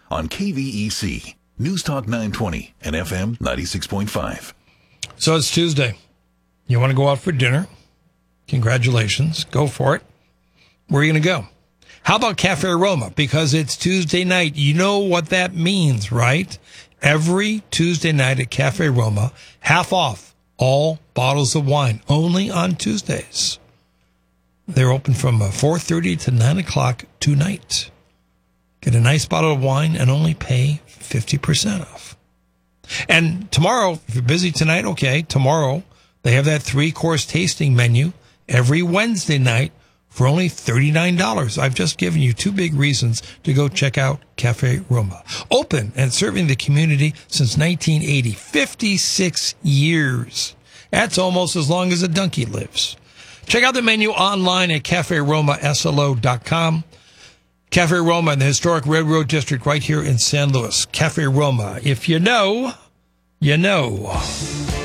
on KVEC, News Talk 920 and FM 96.5. So it's Tuesday. You want to go out for dinner? Congratulations. Go for it. Where are you going to go? How about Cafe Roma? Because it's Tuesday night. You know what that means, right? Every Tuesday night at Cafe Roma, half off all bottles of wine, only on Tuesdays. They're open from 4:30 to 9 o'clock tonight. Get a nice bottle of wine and only pay 50% off. And tomorrow, if you're busy tonight, okay, tomorrow they have that 3-course tasting menu every Wednesday night for only $39. I've just given you 2 big reasons to go check out Cafe Roma. Open and serving the community since 1980, 56 years. That's almost as long as a donkey lives. Check out the menu online at CafeRomaSLO.com. Cafe Roma in the historic Railroad District right here in San Luis. Cafe Roma. If you know, you know.